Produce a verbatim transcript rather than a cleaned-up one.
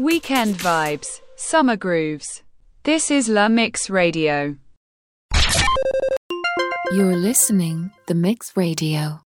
Weekend vibes, summer grooves. This is La Mix Radio. You're listening The Mix Radio.